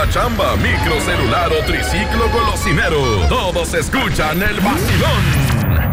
la chamba, microcelular o triciclo golosinero, todos escuchan el vacilón.